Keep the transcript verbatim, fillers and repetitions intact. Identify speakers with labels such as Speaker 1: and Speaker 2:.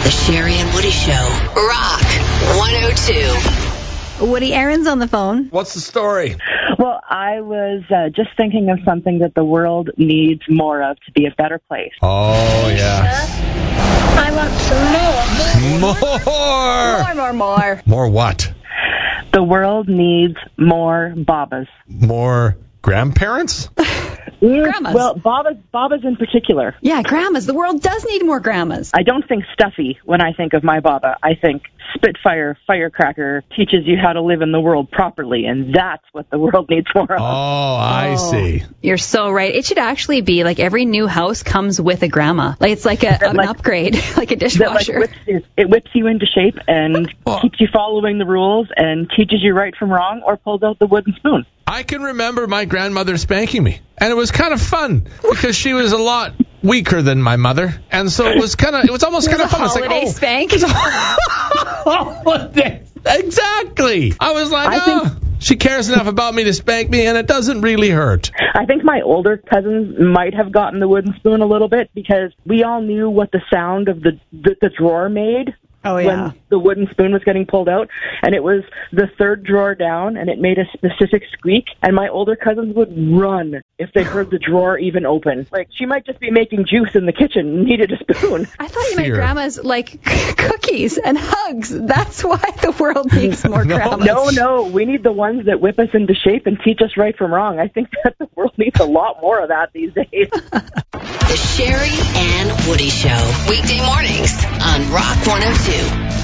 Speaker 1: The Sherry and Woody Show. Rock one oh two.
Speaker 2: Woody, Aaron's on the phone.
Speaker 3: What's the story?
Speaker 4: Well, I was uh, just thinking of something that the world needs more of to be a better place.
Speaker 3: Oh, yeah.
Speaker 5: I want some more.
Speaker 3: More!
Speaker 2: More, more, more.
Speaker 3: More what?
Speaker 4: The world needs more Babas.
Speaker 3: More grandparents?
Speaker 2: Grandmas.
Speaker 4: Well, Babas, Babas in particular.
Speaker 2: Yeah, grandmas. The world does need more grandmas.
Speaker 4: I don't think stuffy when I think of my Baba. I think Spitfire Firecracker teaches you how to live in the world properly, and that's what the world needs more of.
Speaker 3: Oh, I
Speaker 2: Oh.
Speaker 3: see.
Speaker 2: You're so right. It should actually be like every new house comes with a grandma. Like it's like a, an
Speaker 4: Like-
Speaker 2: upgrade, like a
Speaker 4: That like
Speaker 2: dishwasher.
Speaker 4: whips you, it whips you into shape and
Speaker 3: Well-
Speaker 4: keeps you following the rules and teaches you right from wrong, or pulls out the wooden spoon.
Speaker 3: I can remember my grandmother spanking me, and it was kind of fun because she was a lot weaker than my mother, and so it was kind of, it was almost
Speaker 2: It
Speaker 3: kind
Speaker 2: was
Speaker 3: of
Speaker 2: a
Speaker 3: fun. It's like,
Speaker 2: holiday
Speaker 3: oh,
Speaker 2: spank.
Speaker 3: holidays. Exactly. I was like,
Speaker 4: I
Speaker 3: oh,
Speaker 4: think-
Speaker 3: she cares enough about me to spank me, and it doesn't really hurt.
Speaker 4: I think my older cousins might have gotten the wooden spoon a little bit because we all knew what the sound of the the, the drawer made.
Speaker 2: Oh, yeah.
Speaker 4: When the wooden spoon was getting pulled out, and it was the third drawer down, and it made a specific squeak, and my older cousins would run if they heard the drawer even open. Like, she might just be making juice in the kitchen and needed a spoon.
Speaker 2: I thought you meant
Speaker 3: Fear.
Speaker 2: grandmas like cookies and hugs. That's why the world needs more
Speaker 3: No,
Speaker 2: grandmas.
Speaker 4: No, no, we need the ones that whip us into shape and teach us right from wrong. I think that the world needs a lot more of that these days.
Speaker 1: The Sherry and Woody Show. Weekday mornings on Rock one oh two.